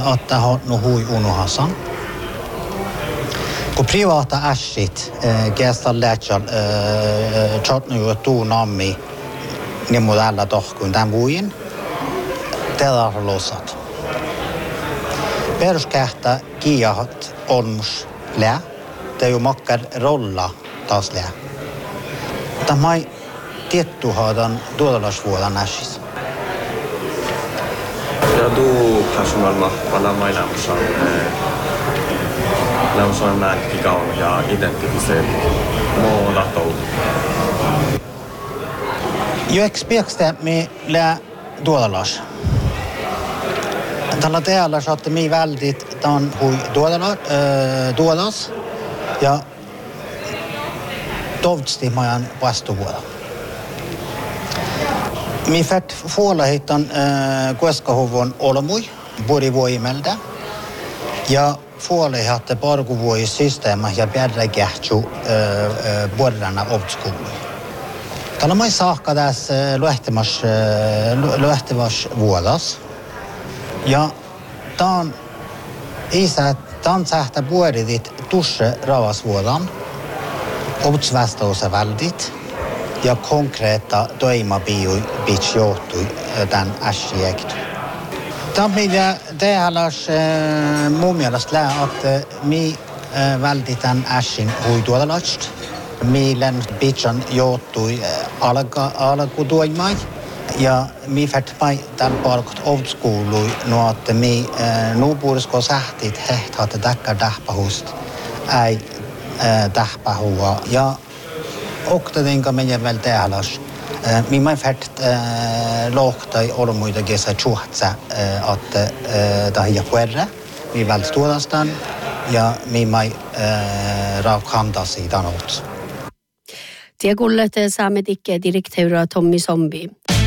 että hän hui unuhasan. Kun privata äsit gästar lähtsal tjotnu tuu nammi niin muu tällä tohkuin tämän vuoden, tällä on losat. Peruskähtä kiiahat onmus lää, det är ju makkar rolla taas lää. Tämä ei tiettuhadan tuotalasvuodan äsis. Ja du personalma pala mainamassa lämsön määnkikaun ja identifiseet muodatou. Jo ekspekstä me lää tuotalas. Tällä teellä saatte mi väldit tämän hui tuotas ja tovtsti majan vastuvuoda. Mi färt fuola hittan kueskahuvon olmui burivoimelda ja fuola hatte parkuvoi systeema ja bjärra kähtsu borrana ovtskulu. Tällä mai saakka tässä luehtivas vuodas. Ja tämän sähtä puolidit tusse ravasvuodan, ovtsvästausa väldit ja konkreetta toimabiui bitch johtui tämän äsjektu. Tämä mitä tehdäläs mun mielestä lää, että mi väldit tämän äsjin huituodalast. Mielen bitchan johtui alkutoimai. Ja mi färtmai tämän palkot ovtskuului no, että mi nuupurisko sähtit hehtaat täkkär tähpahust ei tähpahua. Ja oktatinka meidän väl tehdäläs. Mi mai färt lohtai olmuita kesä tjuhtsa, että tahia puerre. Mi väl tuodastan ja mi mai raukhamtasi tämän ots. Tie kuulet saamme tikkeen direktöörä Tommi Sombi.